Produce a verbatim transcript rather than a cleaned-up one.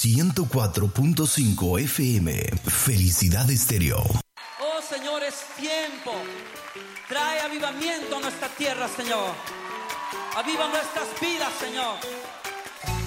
ciento cuatro punto cinco F M. Felicidad Estéreo. Oh, Señor, es tiempo. Trae avivamiento a nuestra tierra, Señor. Aviva nuestras vidas, Señor.